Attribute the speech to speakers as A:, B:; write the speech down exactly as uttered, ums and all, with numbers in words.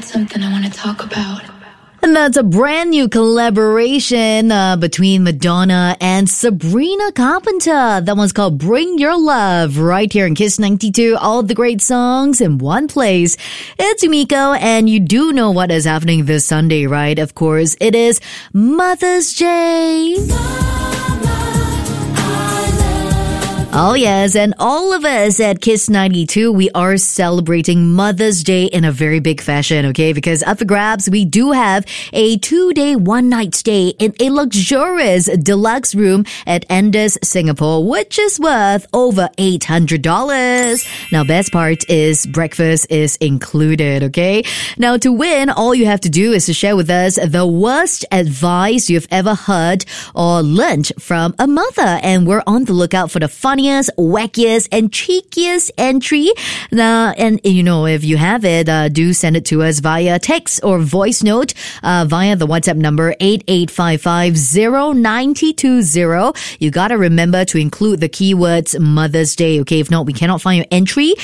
A: got something I want to talk about.
B: And that's a brand new collaboration uh, between Madonna and Sabrina Carpenter. That one's called Bring Your Love, right here in Kiss ninety-two. All of the great songs in one place. It's Umiko, and you do know what is happening this Sunday, right? Of course, it is Mother's Day. Oh yes, and all of us at Kiss ninety-two, we are celebrating Mother's Day in a very big fashion, okay? Because up for grabs, we do have a two-day, one-night stay in a luxurious deluxe room at Andaz Singapore, which is worth over eight hundred dollars. Now, best part is breakfast is included, okay? Now, to win, all you have to do is to share with us the worst advice you've ever heard or learned from a mother. And we're on the lookout for the funniest, wackiest, and cheekiest entry. Uh, and, you know, if you have it, uh, do send it to us via text or voice note uh, via the WhatsApp number eight eight five five zero nine two zero. You gotta remember to include the keywords Mother's Day, okay? If not, we cannot find your entry.